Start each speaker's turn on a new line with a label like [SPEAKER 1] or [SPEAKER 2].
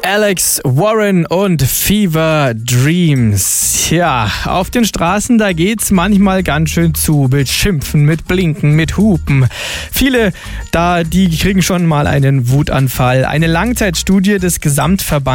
[SPEAKER 1] Alex Warren und Fever Dreams. Ja, auf den Straßen, da geht's manchmal ganz schön zu. Mit Schimpfen, mit Blinken, mit Hupen. Viele die kriegen schon mal einen Wutanfall. Eine Langzeitstudie des Gesamtverbands